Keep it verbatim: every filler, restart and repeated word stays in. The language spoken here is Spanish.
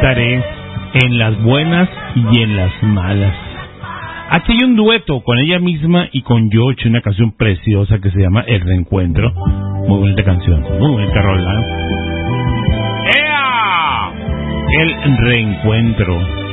estaré en las buenas y en las malas. Aquí hay un dueto con ella misma y con Yoshi, una canción preciosa que se llama El Reencuentro. Muy bonita canción, muy bonita rola. ¡Ea! El Reencuentro.